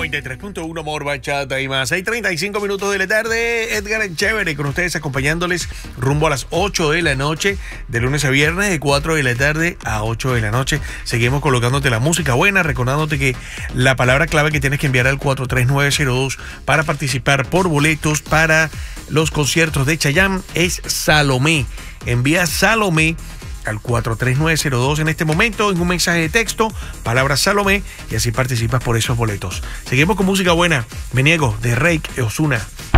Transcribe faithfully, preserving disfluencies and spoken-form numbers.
noventa y tres punto uno More Bachata y más. seis treinta y cinco minutos de la tarde. Edgar Chévere con ustedes acompañándoles rumbo a las ocho de la noche, de lunes a viernes, de cuatro de la tarde a ocho de la noche. Seguimos colocándote la música buena, recordándote que la palabra clave que tienes que enviar al cuatro tres nueve cero dos para participar por boletos para los conciertos de Chayanne es Salomé. Envía Salomé al cuatro tres nueve cero dos en este momento en un mensaje de texto, palabra Salomé, y así participas por esos boletos. Seguimos con música buena. Me niego, de Rake e Ozuna.